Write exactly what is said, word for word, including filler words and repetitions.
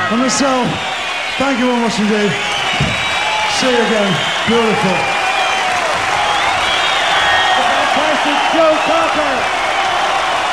And myself, thank you very much indeed. See you again. Beautiful. The fantastic Joe Cocker.